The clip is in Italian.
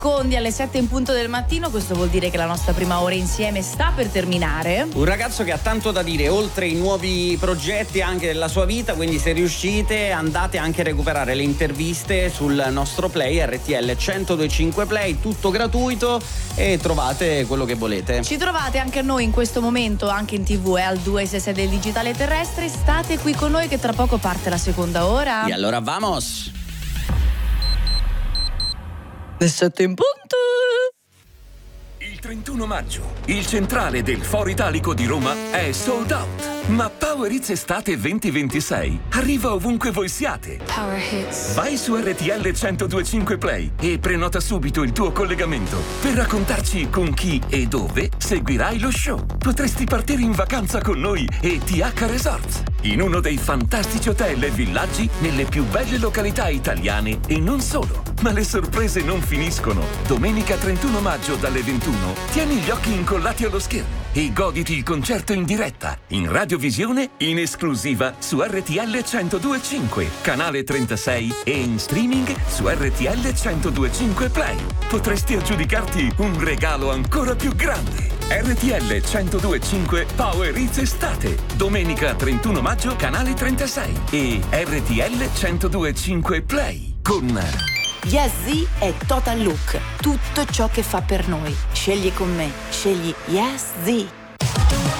secondi alle 7 in punto del mattino. Questo vuol dire che la nostra prima ora insieme sta per terminare. Un ragazzo che ha tanto da dire, oltre i nuovi progetti anche della sua vita, quindi se riuscite andate anche a recuperare le interviste sul nostro play RTL 102.5 Play, tutto gratuito, e trovate quello che volete. Ci trovate anche noi in questo momento, anche in TV al 266 del digitale terrestre. State qui con noi che tra poco parte la seconda ora. E allora vamos! Le 7 in punto. Il 31 maggio, il centrale del Foro Italico di Roma è sold out. Ma Power Hits Estate 2026 arriva ovunque voi siate. Power Hits. Vai su RTL 102.5 Play e prenota subito il tuo collegamento per raccontarci con chi e dove seguirai lo show. Potresti partire in vacanza con noi e TH Resorts, in uno dei fantastici hotel e villaggi nelle più belle località italiane e non solo. Ma le sorprese non finiscono. Domenica 31 maggio dalle 21 tieni gli occhi incollati allo schermo e goditi il concerto in diretta, in radiovisione, in esclusiva su RTL 102.5, canale 36 e in streaming su RTL 102.5 Play. Potresti aggiudicarti un regalo ancora più grande. RTL 102.5 Power Hits Estate, domenica 31 maggio, canale 36 e RTL 102.5 Play con Yes Z è Total Look, tutto ciò che fa per noi. Scegli con me, scegli Yes Z.